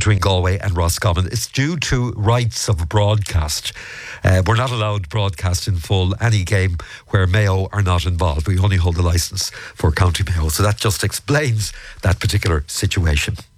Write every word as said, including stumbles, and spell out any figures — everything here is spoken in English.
between Galway and Roscommon. It's due to rights of broadcast. Uh, we're not allowed broadcast in full any game where Mayo are not involved. We only hold the licence for County Mayo. So that just explains that particular situation.